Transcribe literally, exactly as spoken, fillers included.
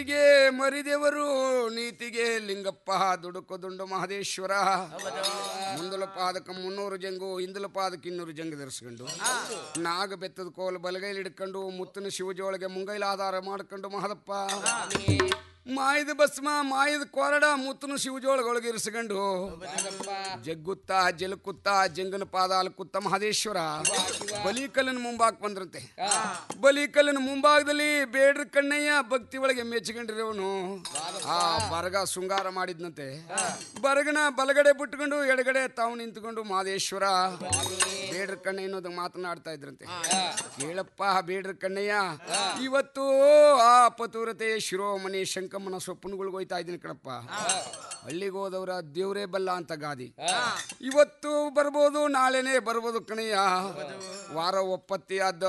ಮರಿದೇವರು ನೀತಿಗೆ ಲಿಂಗಪ್ಪ ದುಡುಕು ದುಂಡು ಮಹದೇಶ್ವರ ಮುಂದಲ ಪಾದಕ ಮುನ್ನೂರು ಜಂಗು ಹಿಂದಲ ಪಾದಕ ಇನ್ನೂರು ಜಂಗ ಧರಿಸ್ಕೊಂಡು ನಾಗ ಬೆತ್ತದ ಕೋಲು ಬಲಗೈಲಿ ಹಿಡ್ಕೊಂಡು ಮುತ್ತನ ಶಿವಜೋಳಿಗೆ ಮುಂಗೈಲ ಆಧಾರ ಮಾಡ್ಕೊಂಡು ಮಹದಪ್ಪ ಮಾಯದ ಭಸ್ಮ ಮಾಯದ ಕೊರಡ ಮುತ್ತನು ಶಿವಜೋಳಗೊಳಗೆ ಇರಿಸ್ಕೊಂಡು ಜಗ್ಗುತ್ತ ಜಲಕುತ್ತ ಜಂಗನ ಪಾದಾಲ ಕುತ್ತ ಮಹದೇಶ್ವರ ಬಲಿಕಲ್ಲಿನ ಮುಂಭಾಗ ಬಂದ್ರಂತೆ. ಬಲಿಕಲ್ಲಿನ ಮುಂಭಾಗದಲ್ಲಿ ಬೇಡ್ರ ಕಣ್ಣಯ್ಯ ಭಕ್ತಿ ಒಳಗೆ ಮೆಚ್ಕೊಂಡಿರೋನು ಆ ಬರಗ ಶೃಂಗಾರ ಮಾಡಿದ್ನಂತೆ. ಬರಗನ ಬಲಗಡೆ ಬಿಟ್ಕೊಂಡು ಎಡಗಡೆ ತಾವು ನಿಂತ್ಕೊಂಡು ಮಹದೇಶ್ವರ ಬೇಡ್ರ ಕಣ್ಣಯ್ಯ ಅನ್ನೋದು ಮಾತನಾಡ್ತಾ ಇದ್ರಂತೆ. ಕೇಳಪ್ಪ ಬೇಡ್ರ ಕಣ್ಣಯ್ಯ, ಇವತ್ತು ಆ ಪತುರತೆ ಶಿರೋಮಣಿ ಶಂಕಮ್ಮನ ಸೊಪ್ಪನ್ಗಳಿಗೆ ಹೋಯ್ತಾ ಇದ್ದೀನಿ ಕಣಪ್ಪ. ಹಳ್ಳಿಗೆ ಹೋದವ್ರ ದೇವ್ರೇ ಬಲ್ಲ ಅಂತ ಗಾದಿ. ಇವತ್ತು ಬರ್ಬೋದು, ನಾಳೆನೇ ಬರ್ಬೋದು ಕಣಯ್ಯ. ವಾರ ಒಪ್ಪತ್ತಿ ಆದ